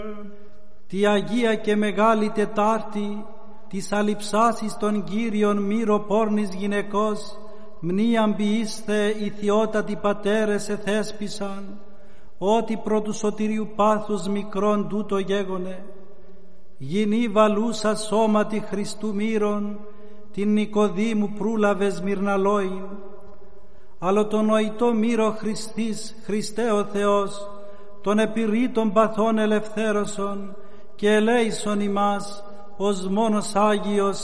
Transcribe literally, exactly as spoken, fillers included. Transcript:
Τη Αγία και Μεγάλη Τετάρτη, της αλειψάσης των Κύριων μύρο πόρνης γυναικός, μνήαν ποιήστε οι θειότατοι πατέρες εθέσπισαν, ότι προ του σωτηρίου πάθους μικρόν τούτο γέγονε. Γινή βαλούσα σώματι Χριστού μύρων, την Νικοδήμου προύλαβες μυρναλόην, αλλά τον νοητό μύρο Χριστής, Χριστέ ο Θεός, των επιρρήτων παθών ελευθέρωσον και ελέησον ημάς ως μόνος Άγιος